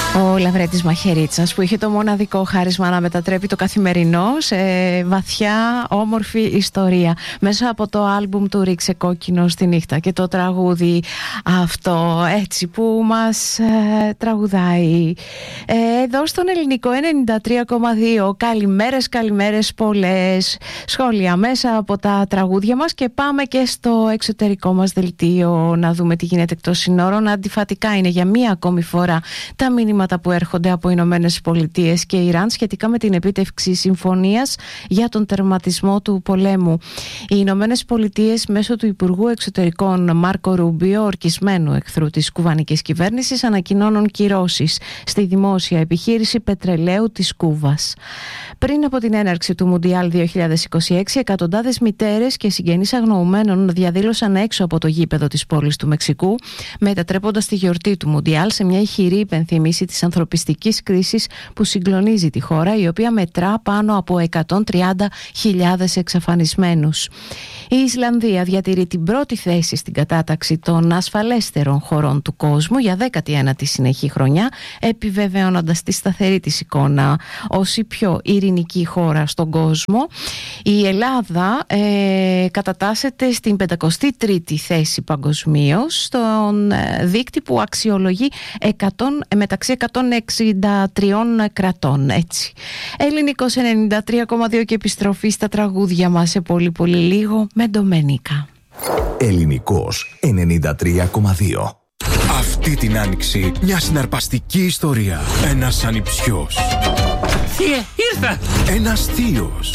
Ο Λαβρέντης Μαχαιρίτσας, που είχε το μοναδικό χάρισμα να μετατρέπει το καθημερινό σε βαθιά όμορφη ιστορία μέσα από το άλμπουμ του «Ρίξε κόκκινο στη νύχτα» και το τραγούδι αυτό έτσι που μας τραγουδάει εδώ στον Ελληνικό 93,2. Καλημέρες πολλές, σχόλια μέσα από τα τραγούδια μας, και πάμε και στο εξωτερικό μας δελτίο να δούμε τι γίνεται εκτός συνόρων. Αντιφατικά είναι για μία ακόμη φορά τα μηνύματα που έρχονται από Ηνωμένες Πολιτείες και Ιράν σχετικά με την επίτευξη συμφωνίας για τον τερματισμό του πολέμου. Οι Ηνωμένες Πολιτείες μέσω του Υπουργού Εξωτερικών Μάρκο Ρούμπιο, ορκισμένου εχθρού της κουβανικής κυβέρνησης, ανακοινώνουν κυρώσεις στη δημόσια επιχείρηση πετρελαίου της Κούβας. Πριν από την έναρξη του Μουντιάλ 2026, εκατοντάδες μητέρες και συγγενείς αγνοουμένων διαδήλωσαν έξω από το γήπεδο της πόλης του Μεξικού, μετατρέποντας τη γιορτή του Μουντιάλ σε μια ηχηρή υπενθύμηση της ανθρωπιστικής κρίσης που συγκλονίζει τη χώρα, η οποία μετρά πάνω από 130.000 εξαφανισμένους. Η Ισλανδία διατηρεί την πρώτη θέση στην κατάταξη των ασφαλέστερων χωρών του κόσμου για 19η συνεχή χρονιά, επιβεβαιώνοντας τη σταθερή της εικόνα ως η πιο ειρηνική χώρα στον κόσμο. Η Ελλάδα κατατάσσεται στην 53η θέση παγκοσμίως στον δείκτη που αξιολογεί μεταξύ 163 κρατών. Έτσι. Ελληνικός 93,2 και επιστροφή στα τραγούδια μας σε πολύ λίγο με Ντομενίκα. Ελληνικός 93,2. Αυτή την άνοιξη μια συναρπαστική ιστορία. Ένας ανιψιός. Ήρθα! Ένας θείος.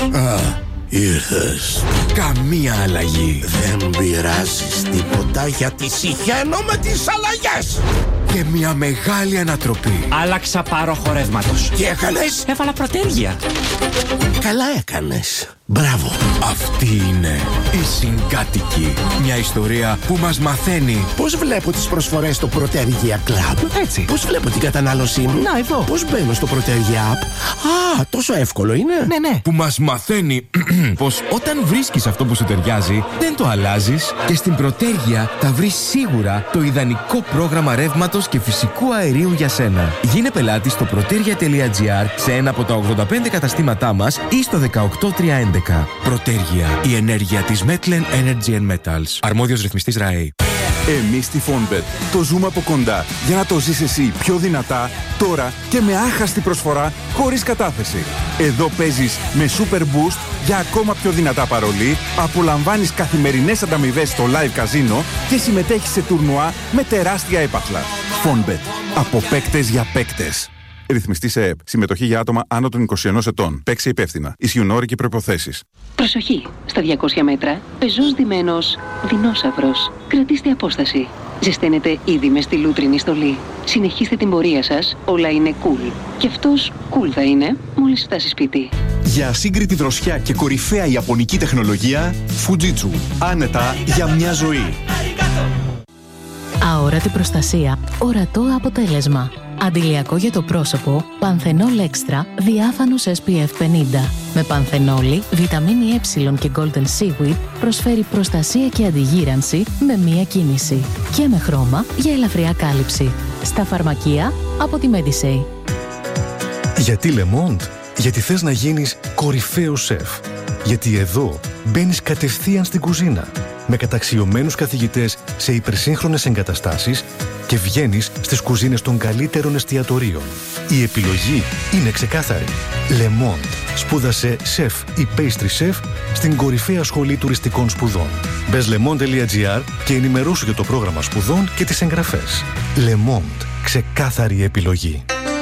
Ήρθες. Καμία αλλαγή. Δεν πειράζεις τίποτα, γιατί συχαίνω με τις αλλαγές. Και μια μεγάλη ανατροπή. Άλλαξα πάρο χορεύματος. Τι έκανες? Έβαλα πρωτέργεια. Καλά έκανες. Μπράβο. Αυτή είναι η Συγκάτοικοι. Μια ιστορία που μας μαθαίνει Πώς βλέπω τις προσφορές στο Προτέργεια Club. έτσι. Πώς βλέπω την κατανάλωσή μου. Να, εδώ. Πώς μπαίνω στο Προτέργεια App. Τόσο εύκολο είναι. Ναι. Που μας μαθαίνει πως όταν βρίσκεις αυτό που σου ταιριάζει, δεν το αλλάζεις, και στην Προτέργεια θα βρεις σίγουρα το ιδανικό πρόγραμμα ρεύματος και φυσικού αερίου για σένα. Γίνε πελάτη στο protergia.gr σε ένα από τα 85 καταστήματά μας ή στο 18311. Προτέργεια. Η ενέργεια της Metlen Energy and Metals. Αρμόδιος ρυθμιστής ΡΑΕ. Εμείς στη Fonbet το ζούμε από κοντά για να το ζεις εσύ πιο δυνατά, τώρα και με άχαστη προσφορά χωρίς κατάθεση. Εδώ παίζεις με Super Boost για ακόμα πιο δυνατά παρολί, απολαμβάνεις καθημερινές ανταμοιβές στο live καζίνο και συμμετέχεις σε τουρνουά με τεράστια έπαθλα. Fonbet. Από παίκτες για παίκτες. Ρυθμιστή σε ΕΕΠ. Συμμετοχή για άτομα άνω των 21 ετών. Παίξει υπεύθυνα. Ισχύουν όροι και προϋποθέσεις. Προσοχή! Στα 200 μέτρα, πεζός δεμένος δεινόσαυρος. Κρατήστε απόσταση. Ζεσταίνετε ήδη με στη λούτρινη στολή. Συνεχίστε την πορεία σας, όλα είναι cool. Και αυτός cool θα είναι μόλις φτάσει σπίτι. Για ασύγκριτη δροσιά και κορυφαία ιαπωνική τεχνολογία, Fujitsu. Άνετα για μια ζωή. Αόρατη προστασία, ορατό αποτέλεσμα. Αντιλιακό για το πρόσωπο, Πανθενόλ Extra διάφανος SPF 50. Με πανθενόλη, βιταμίνη Ε και Golden Seaweed προσφέρει προστασία και αντιγύρανση με μία κίνηση. Και με χρώμα για ελαφριά κάλυψη. Στα φαρμακεία από τη Medisay. Γιατί Le Monde? Γιατί θες να γίνεις κορυφαίος σεφ. Γιατί εδώ μπαίνεις κατευθείαν στην κουζίνα με καταξιωμένους καθηγητές σε υπερσύγχρονες εγκαταστάσεις και βγαίνεις στις κουζίνες των καλύτερων εστιατορίων. Η επιλογή είναι ξεκάθαρη. Le Monde. Σπούδασε σεφ ή pastry chef στην κορυφαία σχολή τουριστικών σπουδών. Μπες lemonde.gr και ενημερώσου για το πρόγραμμα σπουδών και τις εγγραφές. Le Monde. Ξεκάθαρη επιλογή.